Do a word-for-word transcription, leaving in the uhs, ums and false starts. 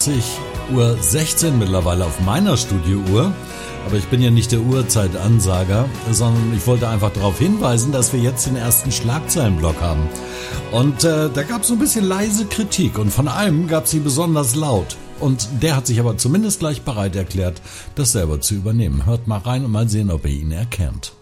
zwanzig Uhr sechzehn mittlerweile auf meiner Studiouhr. Aber ich bin ja nicht der Uhrzeitansager, sondern ich wollte einfach darauf hinweisen, dass wir jetzt den ersten Schlagzeilenblock haben. Und äh, da gab es so ein bisschen leise Kritik und von einem gab es sie besonders laut. Und der hat sich aber zumindest gleich bereit erklärt, das selber zu übernehmen. Hört mal rein und mal sehen, ob ihr ihn erkennt.